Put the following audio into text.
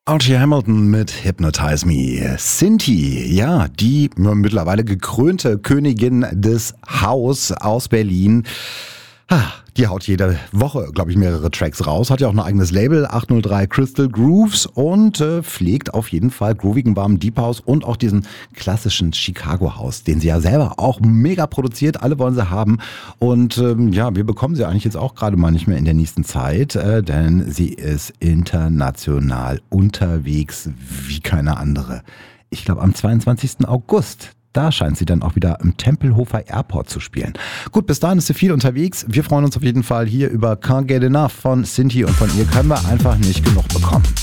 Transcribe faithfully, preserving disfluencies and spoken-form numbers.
Archie Hamilton mit Hypnotize Me. Cinti, ja, die mittlerweile gekrönte Königin des House aus Berlin. Die haut jede Woche, glaube ich, mehrere Tracks raus. Hat ja auch ein eigenes Label, acht null drei Crystal Grooves, und äh, pflegt auf jeden Fall groovigen, warmen Deep House und auch diesen klassischen Chicago House, den sie ja selber auch mega produziert. Alle wollen sie haben. Und ähm, ja, wir bekommen sie eigentlich jetzt auch gerade mal nicht mehr in der nächsten Zeit, äh, denn sie ist international unterwegs wie keine andere. Ich glaube, am zweiundzwanzigsten August. Da scheint sie dann auch wieder im Tempelhofer Airport zu spielen. Gut, bis dahin ist sie viel unterwegs. Wir freuen uns auf jeden Fall hier über Can't Get Enough von Cinti, und von ihr können wir einfach nicht genug bekommen.